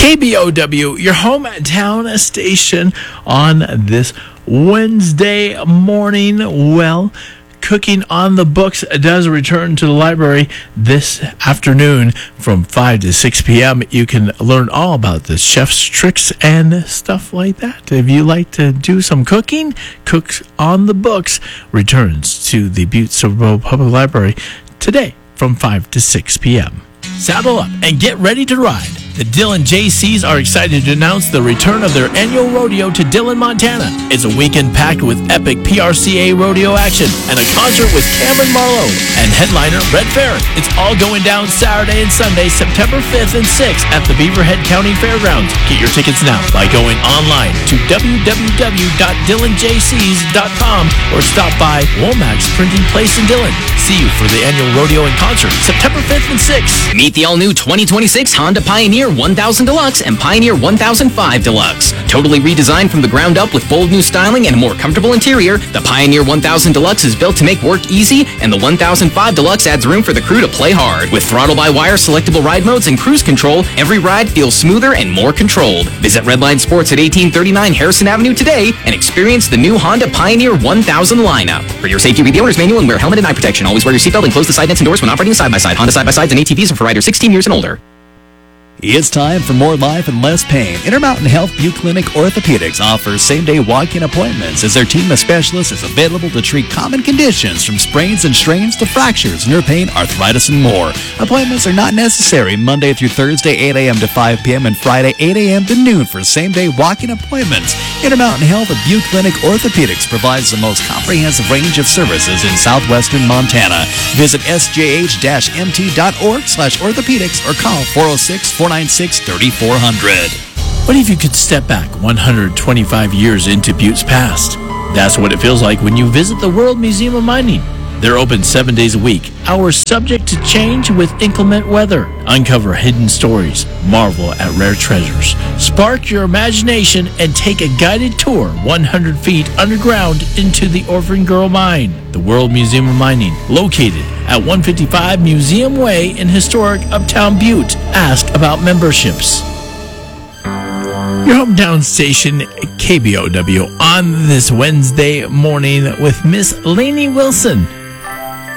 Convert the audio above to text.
KBOW, your hometown station on this Wednesday morning. Well, Cooking on the Books does return to the library this afternoon from 5 to 6 p.m. You can learn all about the chef's tricks and stuff like that. If you like to do some cooking, Cooks on the Books returns to the Butte Silver Bow Public Library today from 5 to 6 p.m. Saddle up and get ready to ride. The Dillon JCs are excited to announce the return of their annual rodeo to Dillon, Montana. It's a weekend packed with epic PRCA rodeo action and a concert with Cameron Marlowe and headliner Red Farron. It's all going down Saturday and Sunday, September 5th and 6th at the Beaverhead County Fairgrounds. Get your tickets now by going online to www.dillonjcs.com or stop by Womack's Printing Place in Dillon. See you for the annual rodeo and concert, September 5th and 6th. Meet the all-new 2026 Honda Pioneer 1000 Deluxe and Pioneer 1005 Deluxe. Totally redesigned from the ground up with bold new styling and a more comfortable interior, the Pioneer 1000 Deluxe is built to make work easy, and the 1005 Deluxe adds room for the crew to play hard. With throttle-by-wire selectable ride modes and cruise control, every ride feels smoother and more controlled. Visit Redline Sports at 1839 Harrison Avenue today and experience the new Honda Pioneer 1000 lineup. For your safety, read the owner's manual and wear helmet and eye protection. Always wear your seatbelt and close the side nets and doors when operating side-by-side. Honda side-by-sides and ATVs are for riders 16 years and older. It's time for more life and less pain. Intermountain Health Butte Clinic Orthopedics offers same-day walk-in appointments as their team of specialists is available to treat common conditions from sprains and strains to fractures, nerve pain, arthritis, and more. Appointments are not necessary Monday through Thursday, 8 a.m. to 5 p.m. and Friday, 8 a.m. to noon for same-day walk-in appointments. Intermountain Health of Butte Clinic Orthopedics provides the most comprehensive range of services in southwestern Montana. Visit sjh-mt.org/orthopedics or call 406-496-3400. What if you could step back 125 years into Butte's past? That's what it feels like when you visit the World Museum of Mining. They're open 7 days a week, hours subject to change with inclement weather. Uncover hidden stories, marvel at rare treasures, spark your imagination, and take a guided tour 100 feet underground into the Orphan Girl Mine. The World Museum of Mining, located at 155 Museum Way in historic Uptown Butte. Ask about memberships. Your hometown station, KBOW, on this Wednesday morning with Miss Lainey Wilson.